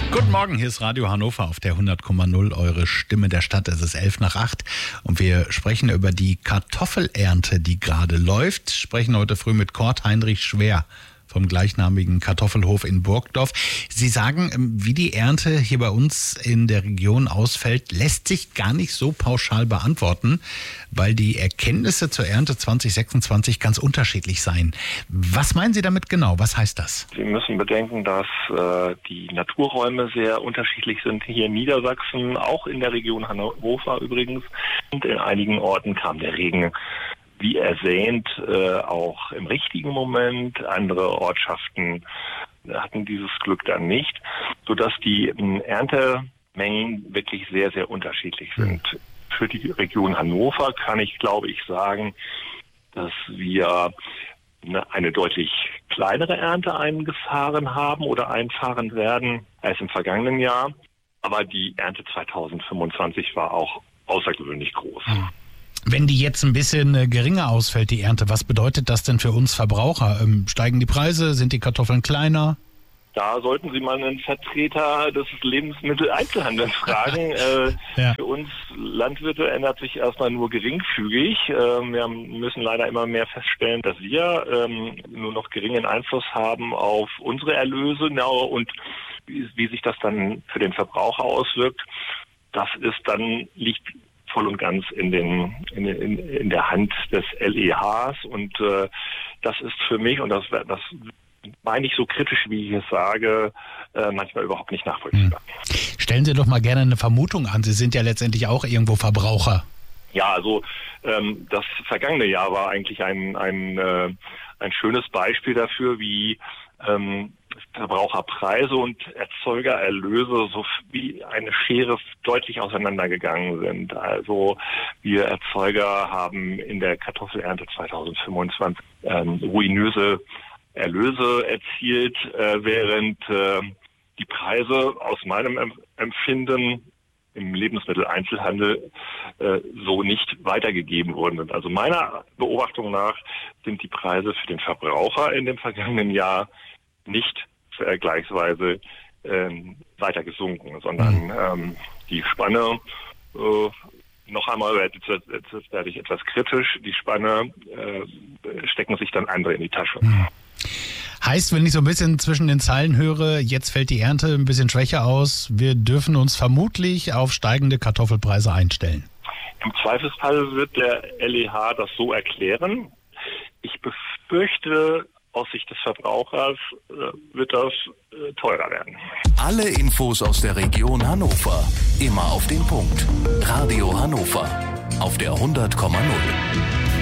Guten Morgen, hier ist Radio Hannover auf der 100,0, eure Stimme der Stadt. Es ist 7:55 und wir sprechen über die Kartoffelernte, die gerade läuft. Sprechen heute früh mit Kurt Heinrich Schwer vom gleichnamigen Kartoffelhof in Burgdorf. Sie sagen, wie die Ernte hier bei uns in der Region ausfällt, lässt sich gar nicht so pauschal beantworten, weil die Erkenntnisse zur Ernte 2026 ganz unterschiedlich seien. Was meinen Sie damit genau? Was heißt das? Sie müssen bedenken, dass die Naturräume sehr unterschiedlich sind hier in Niedersachsen, auch in der Region Hannover übrigens. Und in einigen Orten kam der Regen wie ersehnt, auch im richtigen Moment. Andere Ortschaften hatten dieses Glück dann nicht, sodass die Erntemengen wirklich sehr, sehr unterschiedlich sind. Für die Region Hannover kann ich, glaube ich, sagen, dass wir eine deutlich kleinere Ernte eingefahren haben oder einfahren werden als im vergangenen Jahr. Aber die Ernte 2025 war auch außergewöhnlich groß. Wenn die jetzt ein bisschen geringer ausfällt, die Ernte, was bedeutet das denn für uns Verbraucher? Steigen die Preise? Sind die Kartoffeln kleiner? Da sollten Sie mal einen Vertreter des Lebensmitteleinzelhandels fragen. Ja. Für uns Landwirte ändert sich erstmal nur geringfügig. Wir müssen leider immer mehr feststellen, dass wir nur noch geringen Einfluss haben auf unsere Erlöse. Und wie sich das dann für den Verbraucher auswirkt, liegt voll und ganz in der Hand des LEHs. Und das ist für mich, und das meine ich so kritisch, wie ich es sage, manchmal überhaupt nicht nachvollziehbar. Stellen Sie doch mal gerne eine Vermutung an. Sie sind ja letztendlich auch irgendwo Verbraucher. Ja, also das vergangene Jahr war eigentlich ein schönes Beispiel dafür, wie Verbraucherpreise und Erzeugererlöse so wie eine Schere deutlich auseinandergegangen sind. Also wir Erzeuger haben in der Kartoffelernte 2025 ruinöse Erlöse erzielt, während die Preise aus meinem Empfinden im Lebensmitteleinzelhandel so nicht weitergegeben worden. Also meiner Beobachtung nach sind die Preise für den Verbraucher in dem vergangenen Jahr nicht vergleichsweise weiter gesunken, sondern die Spanne, noch einmal jetzt werde ich etwas kritisch, die Spanne stecken sich dann andere in die Tasche. Heißt, wenn ich so ein bisschen zwischen den Zeilen höre, jetzt fällt die Ernte ein bisschen schwächer aus, wir dürfen uns vermutlich auf steigende Kartoffelpreise einstellen. Im Zweifelsfall wird der LEH das so erklären. Ich befürchte, aus Sicht des Verbrauchers wird das teurer werden. Alle Infos aus der Region Hannover, immer auf den Punkt. Radio Hannover auf der 100,0.